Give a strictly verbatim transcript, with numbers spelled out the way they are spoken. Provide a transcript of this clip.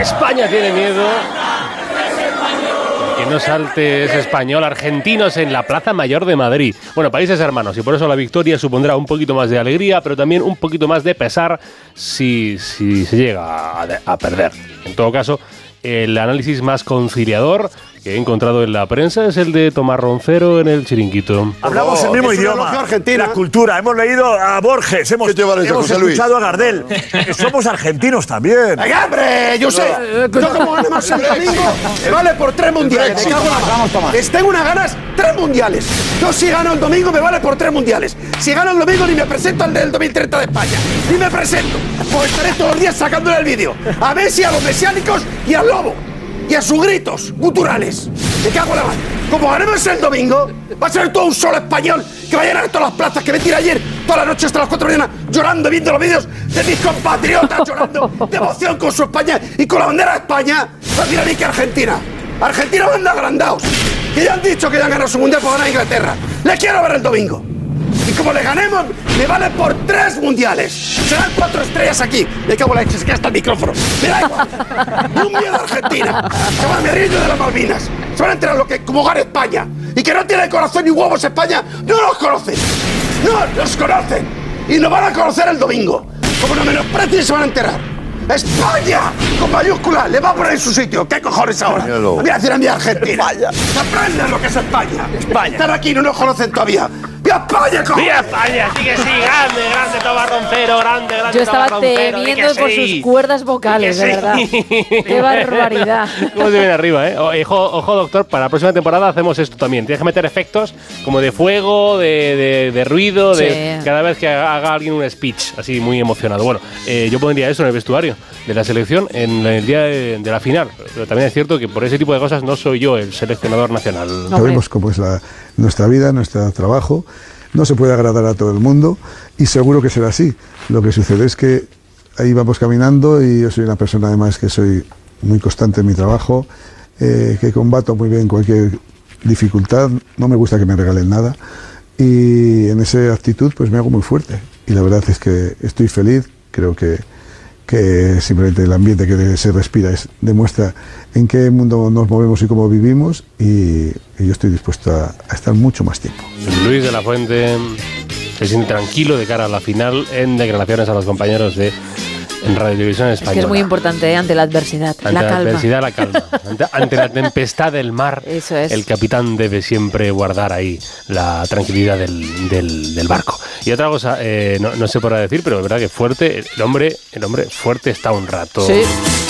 España tiene miedo. Que no salte ese español. Argentinos en la Plaza Mayor de Madrid. Bueno, países hermanos, y por eso la victoria supondrá un poquito más de alegría, pero también un poquito más de pesar si, si se llega a, a perder. En todo caso, el análisis más conciliador que he encontrado en la prensa es el de Tomás Roncero en el Chiringuito. Hablamos Oh, el mismo idioma, la cultura. Hemos leído a Borges, hemos, ¿Qué te vale eso, hemos José Luis? escuchado a Gardel. Somos argentinos también. ¡Ay, hombre! Yo sé. Yo como gane más el domingo, me vale por tres mundiales. Me cago en la- Vamos, Tomás. Les tengo unas ganas, tres mundiales. Yo si gano el domingo me vale por tres mundiales. Si gano el domingo ni me presento al del dos mil treinta de España. Ni me presento. Pues estaré todos los días sacándole el vídeo. A Messi, a los mesiánicos y al lobo. Y a sus gritos guturales. Me cago en la mano. Como ganemos el domingo, va a ser todo un solo español que va a llenar todas las plazas que me tiré ayer, toda la noche hasta las cuatro de la mañana, llorando, viendo los vídeos de mis compatriotas, llorando de emoción con su España y con la bandera de España. Va a decir a mí que Argentina. Argentina manda agrandados. Que ya han dicho que ya han ganado su mundial por ganar a Inglaterra. Le quiero ver el domingo. Y como le ganemos, me vale por tres mundiales. Serán cuatro estrellas aquí. Me cago en la leche, se queda hasta el micrófono. Me da igual. Un miedo a Argentina. Se van a reír de las Malvinas. Se van a enterar lo que como gana España. Y que no tiene corazón ni huevos España. No los conocen. No los conocen. Y nos van a conocer el domingo. Como nos menosprecien se van a enterar. ¡España! Con mayúscula, le va a poner en su sitio. ¿Qué cojones ahora? Me voy a decir a mi Argentina. Que aprendan lo que es España. España. Están aquí y no nos conocen todavía. ¡Viva España, cojones! ¡Viva España! Sí que sí, grande, grande Tomás Roncero, grande, grande Yo estaba Tomás Roncero, temiendo di que por sí. sus cuerdas vocales, de Sí. verdad. ¡Qué barbaridad! ¿Cómo se viene arriba, eh? Ojo, ojo, doctor, para la próxima temporada hacemos esto también. Tienes que meter efectos como de fuego, de, de, de ruido, de Sí. cada vez que haga alguien un speech, así muy emocionado. Bueno, eh, yo pondría eso en el vestuario de la selección en el día de, de la final. Pero también es cierto que por ese tipo de cosas no soy yo el seleccionador nacional. Sabemos cómo es la, nuestra vida, nuestro trabajo. No se puede agradar a todo el mundo y seguro que será así. Lo que sucede es que ahí vamos caminando y yo soy una persona además que soy muy constante en mi trabajo, eh, que combato muy bien cualquier dificultad, no me gusta que me regalen nada y en esa actitud pues me hago muy fuerte y la verdad es que estoy feliz, creo que que simplemente el ambiente que se respira es, demuestra en qué mundo nos movemos y cómo vivimos y, y yo estoy dispuesto a, a estar mucho más tiempo. Luis de la Fuente se siente tranquilo de cara a la final en declaraciones a los compañeros de en Radio Televisión Española. Es que es muy importante, ¿eh? Ante la adversidad, Ante la la, calma. adversidad, la calma. Ante, ante la tempestad del mar, Eso es. el capitán debe siempre guardar ahí la tranquilidad del, del, del barco. Y otra cosa, eh, no, no sé por decir, pero es verdad que fuerte, el hombre, el hombre fuerte está un rato. Sí.